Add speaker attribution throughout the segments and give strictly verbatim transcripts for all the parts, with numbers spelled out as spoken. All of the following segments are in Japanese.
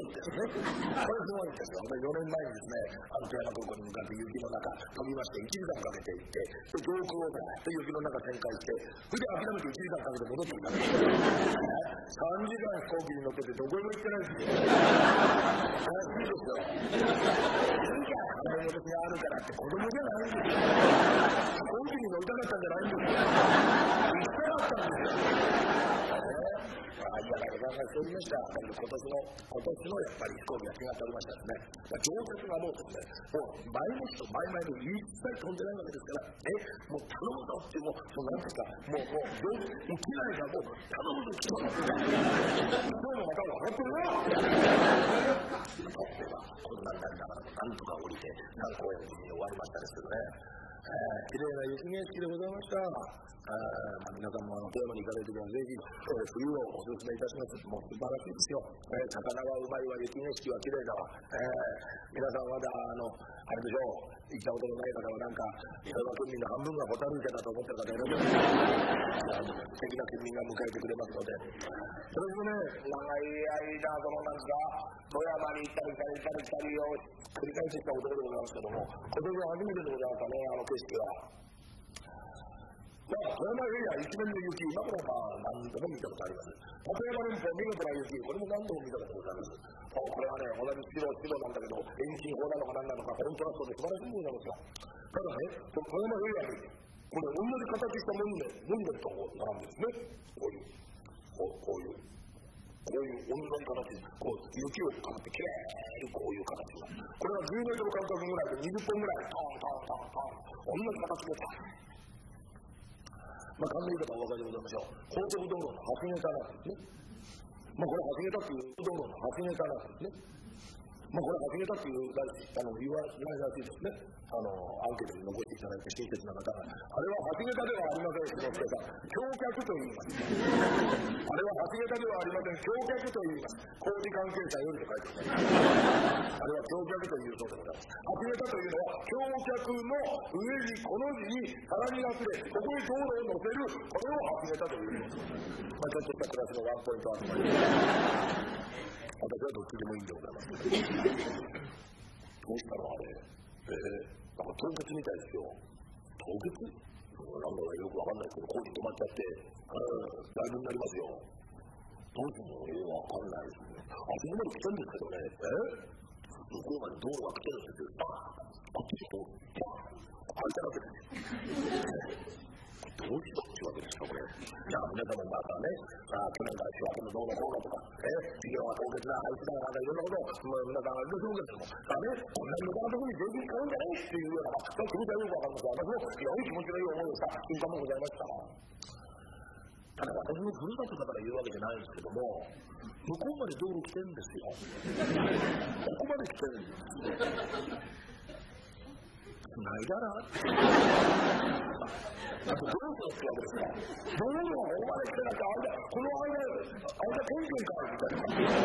Speaker 1: ですね。これすごいんですよ。よねんまえにですね、あの富山空港に向かって雪の中飛びましていちじかんかけて行って、で上空をバーッと雪の中旋回して、それで諦めていちじかんかけて戻ってきたんですよ。さんじかん飛行機に乗っててどこにも行ってないですよ。怪しいですよ。いいから払い戻しがあるからって子供じゃないんですよ。飛行機に乗りたかったんじゃないんですよ。行きたかったんですよ。ああ、いや、だからそう言いました。今年の、今年のやっぱり飛行機が違っておりましたですね。乗客がもうですね、もう前の人、前々の一切飛んでないわけですから、え、もう頼むぞって、もう、そのなんですか、もう、もう、もう、機内がもう、頼むぞって言ってます。今日のまた分かってるなこんなんだから、なんとか降りて、南高園に終わりましたですけどね。綺麗な雪景色でございました。あまあ、皆さんもあの富山に行かれるときはぜひ、えー、冬をお勧めいたします。もう素晴らしいですよ。えー、魚がうまいわ、雪景色は綺麗だわ。えー、皆さんまだあのあれでしょう、行ったことのない方はなんか富山県民の半分がホタルイカだと思ってる方いらっしゃる。素敵な県民が迎えてくれますので、それでね、長い間そのなんか富山に行ったり来たり来たりを繰り返してきた男でございますけども、今年は初めてでございましたね、あの景色は。まあ、富山エリア一面の雪、今からまあ何度も見たことあります。立山連峰見事な雪、これも何度も見たことございます。これはね、同じ白白なんだけど、遠近法なのか何なのか、コントラストで素晴らしいものなんですよ。ただね、富山エリアに、これ同じ形したモニュメントが並んでるんですね。こういう、こうこういう、こういう同じ形、こう雪をかぶってきれいにこういう形が。これはじゅうメートル間隔ぐらいでにじゅっぽんぐらい、トントントントン、同じ形でた。まあ、考え方はお分かりでございましょう。高速道路の橋桁なんですね。まあ、これ橋桁っていう道路の橋桁なんですね。まあ、これ橋桁っていうあの言わないらしいですね。あのアンケートに残していただいて親切な方が、あれは橋桁ではありませんけど、橋脚と言います。あれは橋桁ではありません、橋脚と言います。工事関係者よりと書いてください。あれは橋脚というそうでございます。橋桁というのは橋脚の上にこの字にさらにがつで、ここに道路を乗せる、これを橋桁という。まあ、ちょっとしたクラスのワンポイントあります。私はどっちでもいいんでございます。どうしたのあれ。えー、なんか凍結みたいですよ。凍結？なんだかよくわかんないですけど、工事止まっちゃって、うん、だいぶになりますよ。どうするの？えー、わかんないですね。あそこまで来てるんですけどね。えー、向こうまで道路が来てるんですよ。あ、こっちでと、開いたわけです。どうしたってわけですか、これ。いや、皆様もまたね、あ去年から仕分けのどうのこうのとか、え企業は凍結だ、廃止だ、なんかいろんなことを、まあ、皆さんがいろいろするんですけども、だね、こんなに無駄なところに税金使うんじゃないっていうような、まあ、気持ちはよくわかりますが、私も非常に気持ちのいい思いをした瞬間もございました。ただ私もふるさとだから言うわけじゃないんですけども、向こうまで道路来てるんですよ。ここまで来てるんです。ないだらどうするってわけですか。道路が大まで来てなくて、間、この間、間天気かみたい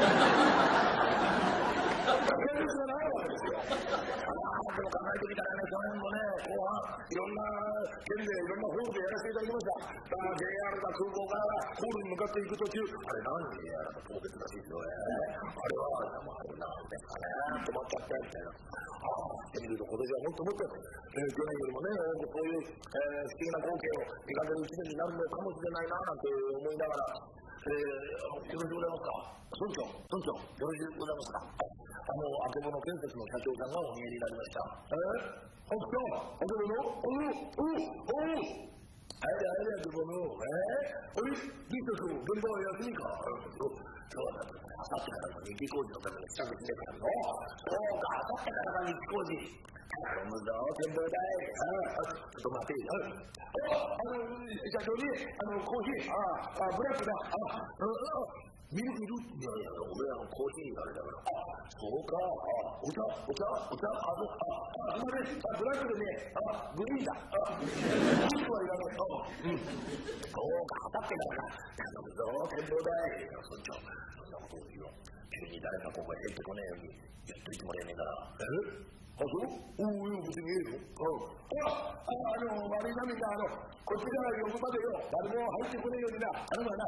Speaker 1: な。現実がないわけですよ。ああ、でも考えてみたらね、去年もね、後半、いろんな県で、いろんなホールでやらせていただきました。さあ、ジェイアール が空港からホールに向かっていく途中、あれ何 ジェイアール が凍結らしいですよね。あれは、まあ、なんですかね、止まっちゃってみたいな。ああ、してみると今年はもっともっと、えー、去年よりもね、多くそういう、えー、不思議な光景を見かける一年になるのかもしれないななんて思いながら、えー、よろしゅうございますか。村長、村長、よろしゅうございますか。あの、あけぼの建設の社長さんがお見えになりました。えー、あきちゃん、あけぼのおう、おう、おう。あれあれあけぼの、えー、おい、リスト君、現場は休みか。そうだ、あさってからの日記工事のための支度してからの、そうか、あさってからの日記工事。頼むぞ、展望台。ああ、ちょっと待てよ。あ、あの、社長に、あの、コーヒー、ああ、ブラックだ。あ、あ、ミルクいる？いやいや、俺はコーヒーあれだから。あ、そうか。あ、お茶、お茶、お茶、あ、あ、あ、今ね、あ、ブラックでね、あ、グリーンだ。あ、ミルクはいらない。あ、うん。そうか、あさってだから。頼むぞ、展望台。村長、そんなことを言うよ。急に誰かここへ入ってこねえように言っといてもらえねえかな。え？あ、そう？おうよ、別にええよ。あ、あ、あの、悪いなみんな、あの、こっちから呼ぶまでよ、誰も入ってこねえようにな、頼むわな。